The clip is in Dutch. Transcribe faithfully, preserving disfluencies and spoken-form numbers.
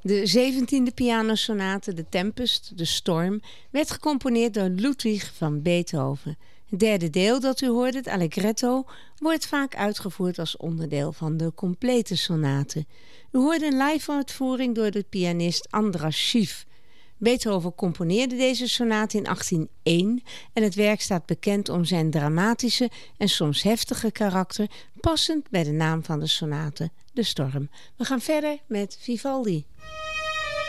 De zeventiende pianosonate, de Tempest, de Storm, werd gecomponeerd door Ludwig van Beethoven. Het derde deel dat u hoort, het Allegretto, wordt vaak uitgevoerd als onderdeel van de complete sonate. U hoort een live uitvoering door de pianist Andras Schief. Beethoven componeerde deze sonate in achttien één en het werk staat bekend om zijn dramatische en soms heftige karakter, passend bij de naam van de sonate, de Storm. We gaan verder met Vivaldi.